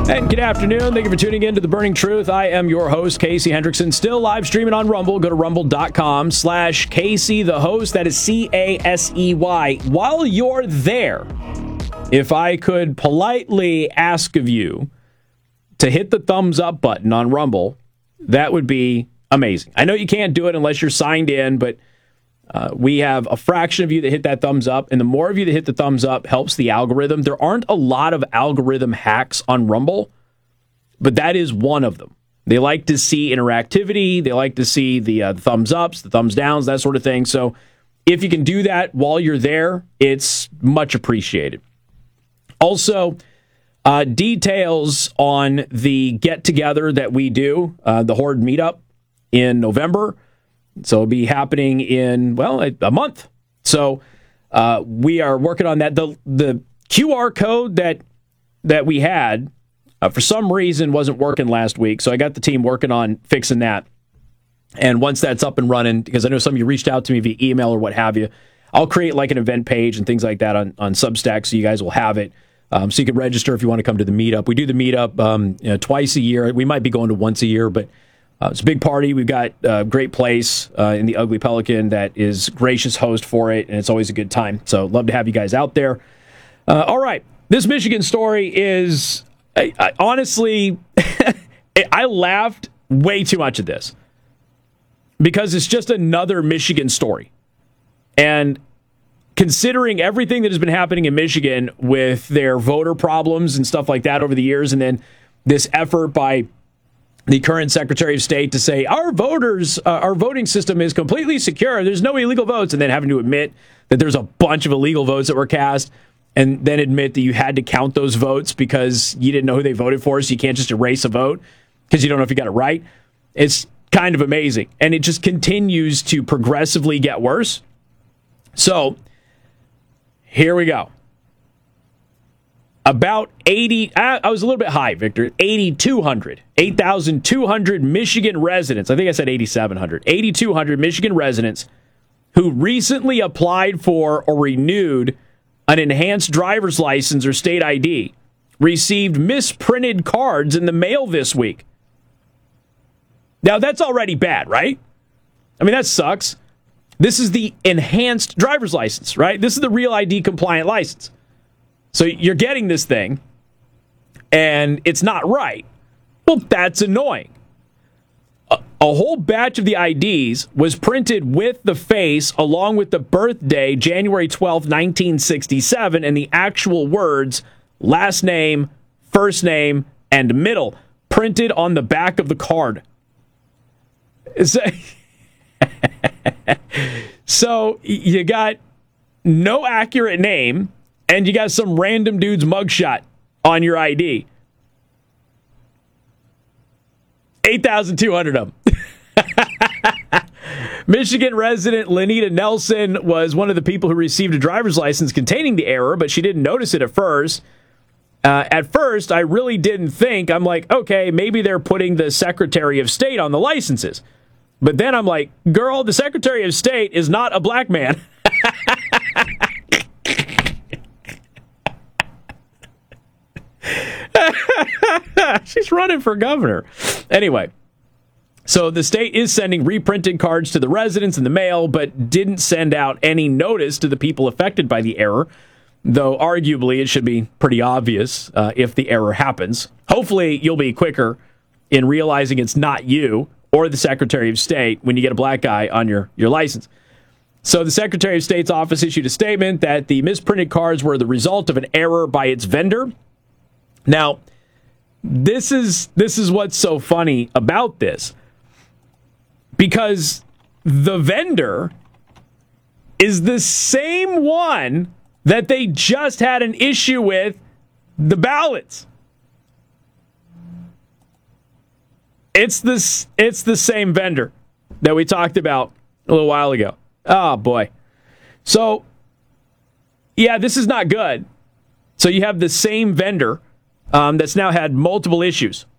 And good afternoon. Thank you for tuning in to The Burning Truth. I am your host, Casey Hendrickson, still live streaming on Rumble. Go to rumble.com/Casey, the host. That is CASEY. While you're there, if I could politely ask of you to hit the thumbs up button on Rumble, that would be amazing. I know you can't do it unless you're signed in, but we have a fraction of you that hit that thumbs up, and the more of you that hit the thumbs up helps the algorithm. There aren't a lot of algorithm hacks on Rumble, but that is one of them. They like to see interactivity. They like to see the thumbs ups, the thumbs downs, that sort of thing. So if you can do that while you're there, it's much appreciated. Also, details on the get-together that we do, the Horde meetup in November. So it'll be happening in, well, a month. So we are working on that. The QR code that we had, for some reason, wasn't working last week. So I got the team working on fixing that. And once that's up and running, because I know some of you reached out to me via email or what have you, I'll create like an event page and things like that on Substack so you guys will have it. So you can register if you want to come to the meetup. We do the meetup twice a year. We might be going to once a year, but it's a big party. We've got a great place in the Ugly Pelican that is gracious host for it, and it's always a good time. So love to have you guys out there. All right. This Michigan story is, I honestly, I laughed way too much at this because it's just another Michigan story. And considering everything that has been happening in Michigan with their voter problems and stuff like that over the years, and then this effort by the current Secretary of State to say, our voting system is completely secure, there's no illegal votes, and then having to admit that there's a bunch of illegal votes that were cast, and then admit that you had to count those votes because you didn't know who they voted for, so you can't just erase a vote because you don't know if you got it right. It's kind of amazing, and it just continues to progressively get worse. So, here we go. About 80, I was a little bit high, Victor, 8,200 Michigan residents, I think I said 8,700, 8,200 Michigan residents who recently applied for or renewed an enhanced driver's license or state ID received misprinted cards in the mail this week. Now, that's already bad, right? I mean, that sucks. This is the enhanced driver's license, right? This is the Real ID compliant license. So you're getting this thing, and it's not right. Well, that's annoying. A whole batch of the IDs was printed with the face along with the birthday, January 12th, 1967, and the actual words, last name, first name, and middle, printed on the back of the card. So you got no accurate name, and you got some random dude's mugshot on your ID. 8,200 of them. Michigan resident Lenita Nelson was one of the people who received a driver's license containing the error, but she didn't notice it at first. At first, I really didn't think. I'm like, okay, maybe they're putting the Secretary of State on the licenses. But then I'm like, girl, the Secretary of State is not a black man. She's running for governor. Anyway, so the state is sending reprinted cards to the residents in the mail, but didn't send out any notice to the people affected by the error, though arguably it should be pretty obvious if the error happens. Hopefully you'll be quicker in realizing it's not you or the Secretary of State when you get a black guy on your license. So the Secretary of State's office issued a statement that the misprinted cards were the result of an error by its vendor. Now, this is what's so funny about this, because the vendor is the same one that they just had an issue with the ballots. It's the same vendor that we talked about a little while ago. Oh, boy. So, yeah, this is not good. So you have the same vendor that's now had multiple issues